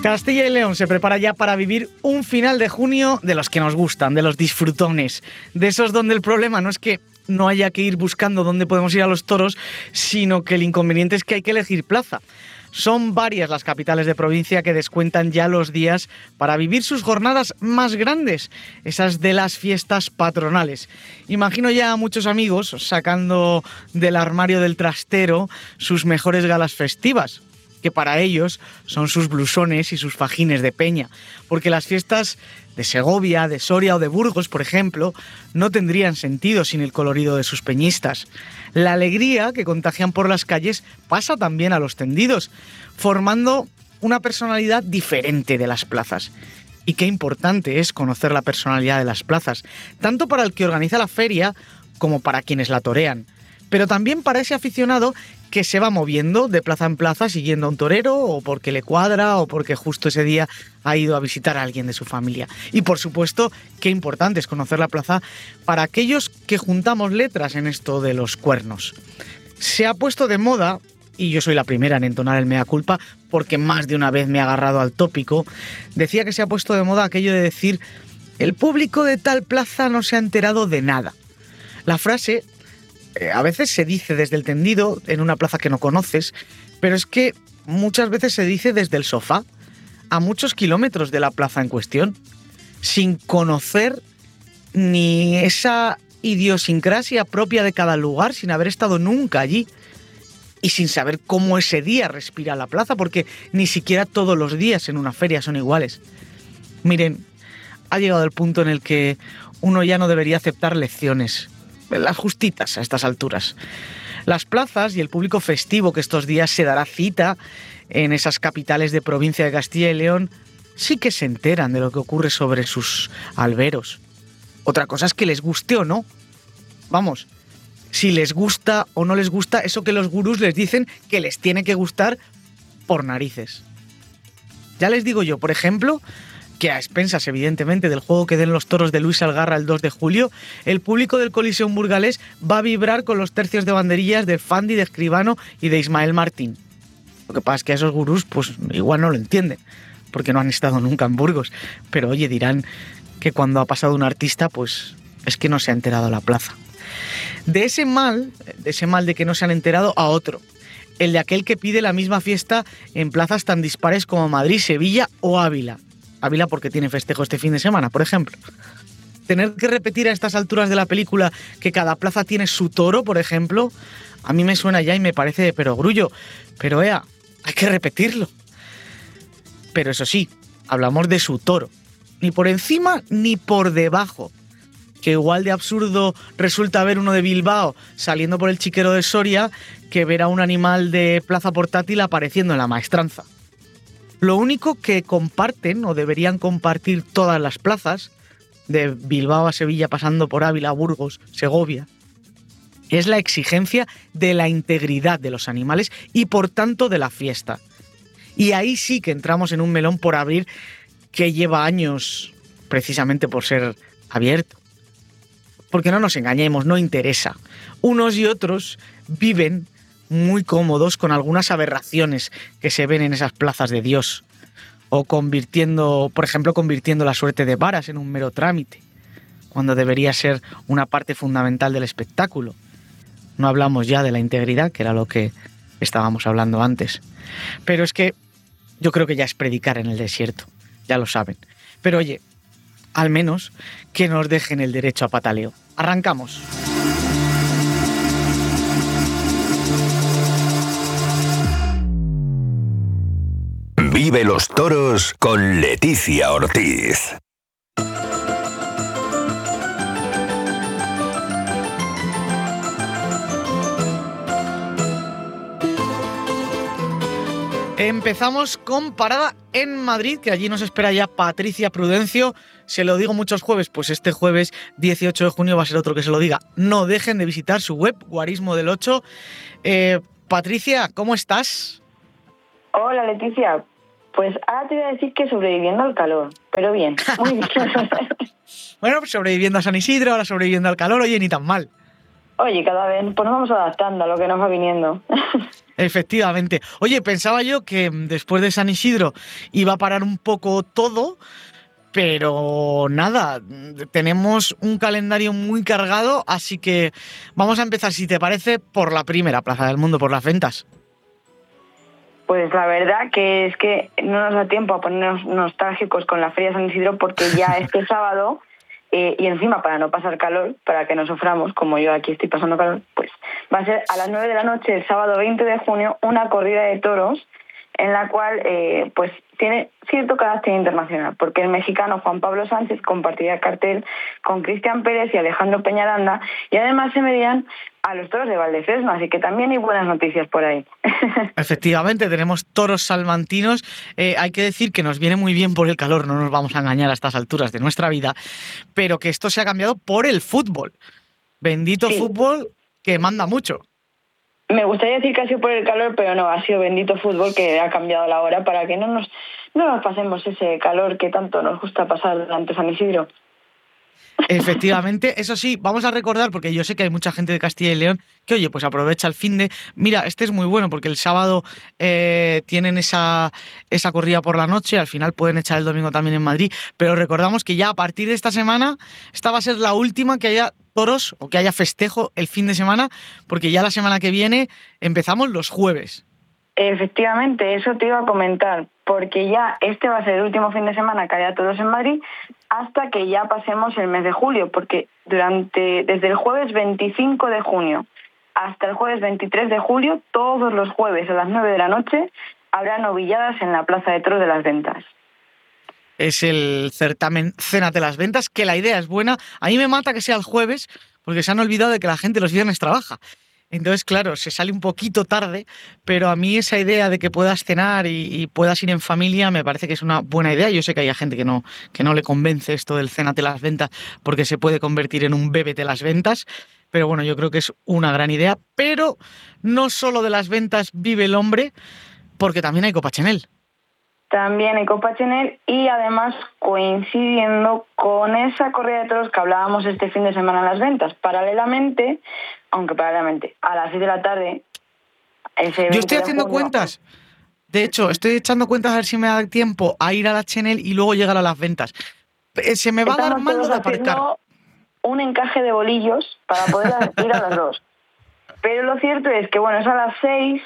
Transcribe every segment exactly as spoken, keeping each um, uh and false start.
Castilla y León se prepara ya para vivir un final de junio de los que nos gustan, de los disfrutones, de esos donde el problema no es que no haya que ir buscando dónde podemos ir a los toros, sino que el inconveniente es que hay que elegir plaza. Son varias las capitales de provincia que descuentan ya los días para vivir sus jornadas más grandes, esas de las fiestas patronales. Imagino ya a muchos amigos sacando del armario del trastero sus mejores galas festivas, que para ellos son sus blusones y sus fajines de peña, porque las fiestas de Segovia, de Soria o de Burgos, por ejemplo, no tendrían sentido sin el colorido de sus peñistas. La alegría que contagian por las calles pasa también a los tendidos, formando una personalidad diferente de las plazas. Y qué importante es conocer la personalidad de las plazas, tanto para el que organiza la feria como para quienes la torean, pero también para ese aficionado que se va moviendo de plaza en plaza siguiendo a un torero, o porque le cuadra, o porque justo ese día ha ido a visitar a alguien de su familia. Y por supuesto, qué importante es conocer la plaza para aquellos que juntamos letras en esto de los cuernos. Se ha puesto de moda, y yo soy la primera en entonar el mea culpa, porque más de una vez me he agarrado al tópico, decía que se ha puesto de moda aquello de decir: el público de tal plaza no se ha enterado de nada. La frase a veces se dice desde el tendido, en una plaza que no conoces, pero es que muchas veces se dice desde el sofá, a muchos kilómetros de la plaza en cuestión, sin conocer ni esa idiosincrasia propia de cada lugar, sin haber estado nunca allí y sin saber cómo ese día respira la plaza, porque ni siquiera todos los días en una feria son iguales. Miren, ha llegado el punto en el que uno ya no debería aceptar lecciones, las justitas a estas alturas. Las plazas y el público festivo que estos días se dará cita en esas capitales de provincia de Castilla y León sí que se enteran de lo que ocurre sobre sus alberos. Otra cosa es que les guste o no. Vamos, si les gusta o no les gusta eso que los gurús les dicen que les tiene que gustar por narices. Ya les digo yo, por ejemplo, que a expensas, evidentemente, del juego que den los toros de Luis Algarra el dos de julio, el público del Coliseum burgalés va a vibrar con los tercios de banderillas de Fandi, de Escribano y de Ismael Martín. Lo que pasa es que a esos gurús, pues igual no lo entienden, porque no han estado nunca en Burgos. Pero oye, dirán que cuando ha pasado un artista, pues es que no se ha enterado la plaza. De ese mal, de ese mal de que no se han enterado, a otro. El de aquel que pide la misma fiesta en plazas tan dispares como Madrid, Sevilla o Ávila. Ávila porque tiene festejo este fin de semana, por ejemplo. Tener que repetir a estas alturas de la película que cada plaza tiene su toro, por ejemplo, a mí me suena ya y me parece de perogrullo. Pero ea, hay que repetirlo. Pero eso sí, hablamos de su toro. Ni por encima ni por debajo. Que igual de absurdo resulta ver uno de Bilbao saliendo por el chiquero de Soria que ver a un animal de plaza portátil apareciendo en la Maestranza. Lo único que comparten, o deberían compartir todas las plazas, de Bilbao a Sevilla pasando por Ávila, Burgos, Segovia, es la exigencia de la integridad de los animales y por tanto de la fiesta. Y ahí sí que entramos en un melón por abrir que lleva años precisamente por ser abierto. Porque no nos engañemos, no interesa. Unos y otros viven muy cómodos con algunas aberraciones que se ven en esas plazas de Dios, o convirtiendo, por ejemplo, convirtiendo la suerte de varas en un mero trámite, cuando debería ser una parte fundamental del espectáculo. No hablamos ya de la integridad, que era lo que estábamos hablando antes. Pero es que yo creo que ya es predicar en el desierto, ya lo saben. Pero oye, al menos que nos dejen el derecho a pataleo. Arrancamos. Vive los toros con Leticia Ortiz. Empezamos con parada en Madrid, que allí nos espera ya Patricia Prudencio. Se lo digo muchos jueves, pues este jueves dieciocho de junio va a ser otro que se lo diga. No dejen de visitar su web, Guarismo del ocho. Eh, Patricia, ¿cómo estás? Hola, Leticia. Pues ahora te voy a decir que sobreviviendo al calor, pero bien, muy bien. Bueno, pues sobreviviendo a San Isidro, ahora sobreviviendo al calor, oye, ni tan mal. Oye, cada vez pues nos vamos adaptando a lo que nos va viniendo. Efectivamente. Oye, pensaba yo que después de San Isidro iba a parar un poco todo, pero nada, tenemos un calendario muy cargado, así que vamos a empezar, si te parece, por la primera Plaza del Mundo, por las ventas. Pues la verdad que es que no nos da tiempo a ponernos nostálgicos con la Feria de San Isidro, porque ya este sábado, eh, y encima para no pasar calor, para que no suframos, como yo aquí estoy pasando calor, pues va a ser a las nueve de la noche, el sábado veinte de junio, una corrida de toros en la cual eh, pues tiene cierto carácter internacional, porque el mexicano Juan Pablo Sánchez compartirá cartel con Cristian Pérez y Alejandro Peñaranda, y además se medían a los toros de Valdefresno, así que también hay buenas noticias por ahí. Efectivamente, tenemos toros salmantinos. Eh, hay que decir que nos viene muy bien por el calor, no nos vamos a engañar a estas alturas de nuestra vida, pero que esto se ha cambiado por el fútbol. Bendito sí. Fútbol que manda mucho. Me gustaría decir que ha sido por el calor, pero no, ha sido bendito fútbol que ha cambiado la hora para que no nos, no nos pasemos ese calor que tanto nos gusta pasar durante San Isidro. Efectivamente, eso sí, vamos a recordar, porque yo sé que hay mucha gente de Castilla y León que, oye, pues aprovecha el fin de... Mira, este es muy bueno porque el sábado eh, tienen esa, esa corrida por la noche, al final pueden echar el domingo también en Madrid, pero recordamos que ya a partir de esta semana, esta va a ser la última que haya toros o que haya festejo el fin de semana, porque ya la semana que viene empezamos los jueves. Efectivamente, eso te iba a comentar, porque ya este va a ser el último fin de semana que haya toros en Madrid, hasta que ya pasemos el mes de julio, porque durante desde el jueves veinticinco de junio hasta el jueves veintitrés de julio, todos los jueves a las nueve de la noche, habrá novilladas en la Plaza de Toros de las Ventas. Es el certamen Cénate las Ventas, que la idea es buena. A mí me mata que sea el jueves, porque se han olvidado de que la gente los viernes trabaja. Entonces, claro, se sale un poquito tarde, pero a mí esa idea de que puedas cenar y, y puedas ir en familia me parece que es una buena idea. Yo sé que hay gente que no, que no le convence esto del Cénate las Ventas porque se puede convertir en un bébete las ventas, pero bueno, yo creo que es una gran idea. Pero no solo de las ventas vive el hombre, porque también hay Copa Chenel. También hay Copa Chenel y además coincidiendo con esa corrida de toros que hablábamos este fin de semana en las ventas. Paralelamente, aunque paralelamente, a las seis de la tarde... Ese Yo estoy haciendo junio, cuentas. De hecho, estoy echando cuentas a ver si me da tiempo a ir a la Chenel y luego llegar a las ventas. Se me va a dar mal lo de aparcar. Un encaje de bolillos para poder ir a las dos. Pero lo cierto es que, bueno, es a las seis...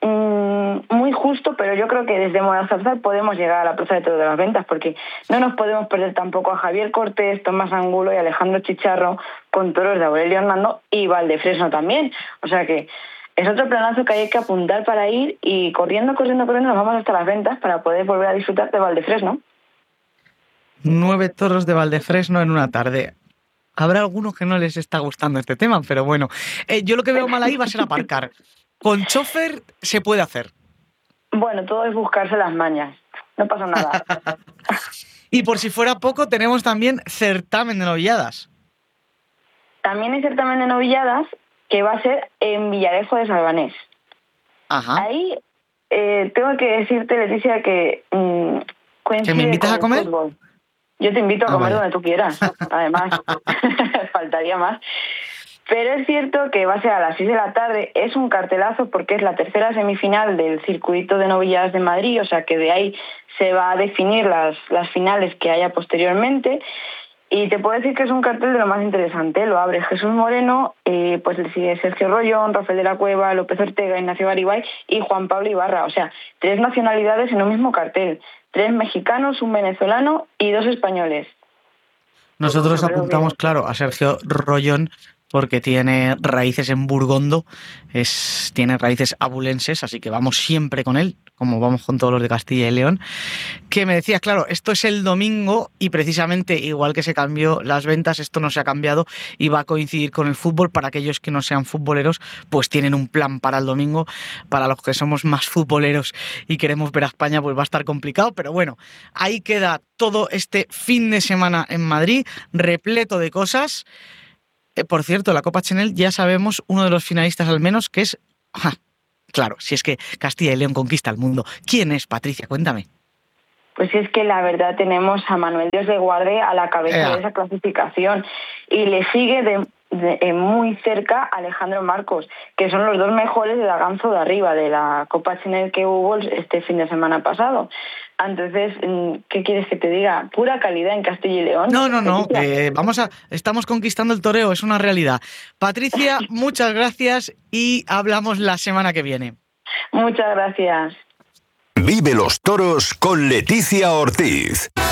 muy justo, pero yo creo que desde Morazarzal podemos llegar a la Plaza de Toros de las Ventas, porque no nos podemos perder tampoco a Javier Cortés, Tomás Angulo y Alejandro Chicharro con toros de Aurelio Hernando y Valdefresno también. O sea que es otro planazo que hay que apuntar para ir, y corriendo, corriendo, corriendo nos vamos hasta las ventas para poder volver a disfrutar de Valdefresno. Nueve toros de Valdefresno en una tarde. Habrá algunos que no les está gustando este tema, pero bueno. Eh, yo lo que veo mal ahí va a ser aparcar. Con chofer se puede hacer. Bueno, todo es buscarse las mañas. No pasa nada. Y por si fuera poco, tenemos también certamen de novilladas. También hay certamen de novilladas que va a ser en Villarejo de Salvanés. Ajá. Ahí eh, tengo que decirte, Leticia, que mmm, coincide. ¿Que me invitas a comer? Fútbol. Yo te invito a ah, comer vale. donde tú quieras. Además, faltaría más. Pero es cierto que va a ser a las seis de la tarde, es un cartelazo porque es la tercera semifinal del circuito de novilladas de Madrid, o sea que de ahí se va a definir las, las finales que haya posteriormente. Y te puedo decir que es un cartel de lo más interesante. Lo abre Jesús Moreno, eh, pues le sigue Sergio Rollón, Rafael de la Cueva, López Ortega, Ignacio Garibay y Juan Pablo Ibarra. O sea, tres nacionalidades en un mismo cartel. Tres mexicanos, un venezolano y dos españoles. Nosotros apuntamos, claro, a Sergio Rollón, porque tiene raíces en Burgondo, es, tiene raíces abulenses, así que vamos siempre con él, como vamos con todos los de Castilla y León. Que me decías, claro, esto es el domingo y precisamente igual que se cambió las ventas, esto no se ha cambiado y va a coincidir con el fútbol. Para aquellos que no sean futboleros, pues tienen un plan para el domingo. Para los que somos más futboleros y queremos ver a España, pues va a estar complicado, pero bueno, ahí queda todo este fin de semana en Madrid, repleto de cosas. Eh, por cierto, la Copa Chenel ya sabemos uno de los finalistas al menos, que es... ¡Ja! Claro, si es que Castilla y León conquista el mundo. ¿Quién es, Patricia? Cuéntame. Pues es que la verdad tenemos a Manuel Dios de Guarde a la cabeza Ea. de esa clasificación y le sigue de, de, eh, muy cerca a Alejandro Marcos, que son los dos mejores de la Ganzo de arriba, de la Copa Chenel que hubo este fin de semana pasado. Entonces, ¿qué quieres que te diga? Pura calidad en Castilla y León. No, no, no, eh, vamos a, estamos conquistando el toreo, es una realidad. Patricia, muchas gracias y hablamos la semana que viene. Muchas gracias. Vive los toros con Leticia Ortiz.